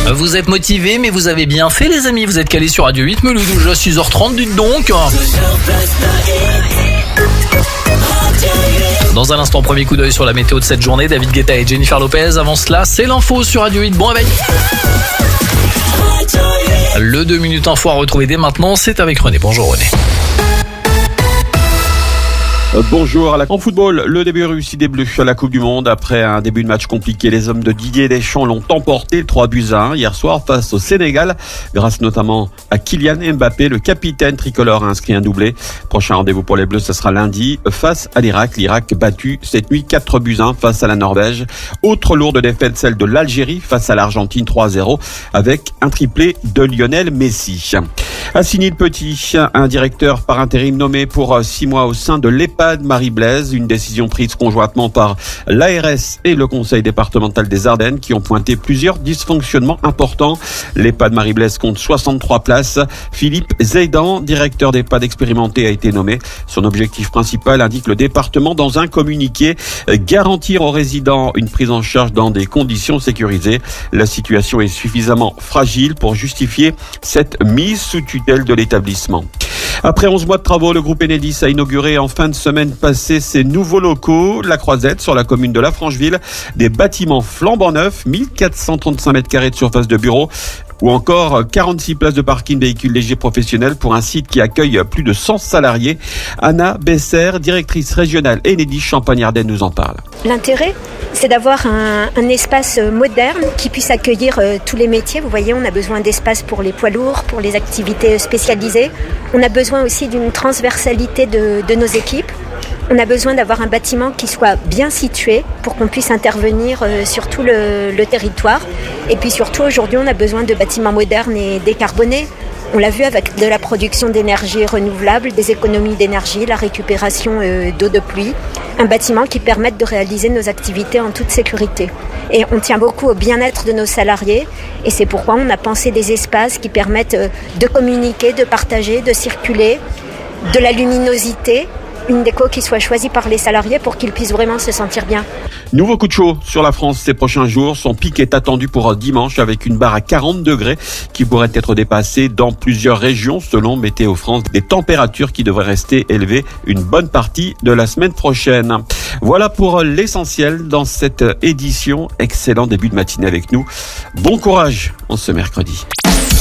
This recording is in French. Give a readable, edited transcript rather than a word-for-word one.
Vous êtes motivés, mais vous avez bien fait les amis, vous êtes calés sur Radio 8 Mulhouse, déjà 6h30, dites donc. Dans un instant, premier coup d'œil sur la météo de cette journée, David Guetta et Jennifer Lopez. Avant cela, c'est l'info sur Radio 8, bon réveil. Le 2 minutes info à retrouver dès maintenant, c'est avec René. Bonjour René. Bonjour. En football, le début réussi des Bleus à la Coupe du Monde. Après un début de match compliqué, les hommes de Didier Deschamps l'ont emporté 3-1 hier soir face au Sénégal, grâce notamment à Kylian Mbappé. Le capitaine tricolore a inscrit un doublé. Prochain rendez-vous pour les Bleus, ce sera lundi face à l'Irak. L'Irak battu cette nuit 4-1 face à la Norvège. Autre lourde défaite, celle de l'Algérie face à l'Argentine 3-0 avec un triplé de Lionel Messi. Assigny le Petit, un directeur par intérim nommé pour 6 mois au sein de l'EHPAD Marie-Blaise, une décision prise conjointement par l'ARS et le conseil départemental des Ardennes qui ont pointé plusieurs dysfonctionnements importants. L'EHPAD Marie-Blaise compte 63 places. Philippe Zeidan, directeur d'EHPAD expérimenté, a été nommé. Son objectif principal, indique le département dans un communiqué, garantir aux résidents une prise en charge dans des conditions sécurisées. La situation est suffisamment fragile pour justifier cette mise sous tutelle de l'établissement. Après 11 mois de travaux, le groupe Enedis a inauguré en fin de semaine passée ses nouveaux locaux, la Croisette, sur la commune de La Francheville. Des bâtiments flambant neufs, 1435 mètres carrés de surface de bureaux, ou encore 46 places de parking véhicules légers professionnels pour un site qui accueille plus de 100 salariés. Anna Besser, directrice régionale Enedis Champagne-Ardenne, nous en parle. L'intérêt, c'est d'avoir un espace moderne qui puisse accueillir tous les métiers. Vous voyez, on a besoin d'espace pour les poids lourds, pour les activités spécialisées. On a besoin aussi d'une transversalité de nos équipes. On a besoin d'avoir un bâtiment qui soit bien situé pour qu'on puisse intervenir sur tout le territoire. Et puis surtout, aujourd'hui, on a besoin de bâtiments modernes et décarbonés. On l'a vu avec de la production d'énergie renouvelable, des économies d'énergie, la récupération d'eau de pluie. Un bâtiment qui permette de réaliser nos activités en toute sécurité. Et on tient beaucoup au bien-être de nos salariés. Et c'est pourquoi on a pensé des espaces qui permettent de communiquer, de partager, de circuler, de la luminosité. Une déco qui soit choisie par les salariés pour qu'ils puissent vraiment se sentir bien. Nouveau coup de chaud sur la France ces prochains jours. Son pic est attendu pour dimanche avec une barre à 40 degrés qui pourrait être dépassée dans plusieurs régions selon Météo France. Des températures qui devraient rester élevées une bonne partie de la semaine prochaine. Voilà pour l'essentiel dans cette édition. Excellent début de matinée avec nous. Bon courage en ce mercredi.